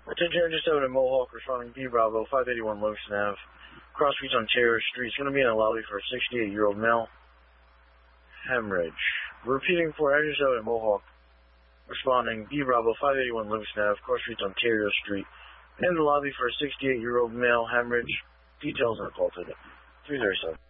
Attention, Engine 7 in Mohawk, responding B Bravo, 581 Lotus Ave, Crossreach Ontario Street. It's going to be in a lobby for a 68-year-old male. Hemorrhage. Repeating for Engine 7 in Mohawk, responding B Bravo, 581 Lotus Ave, Crossreach Ontario Street. In the lobby for a 68-year-old male. Hemorrhage. Details are called today. 337.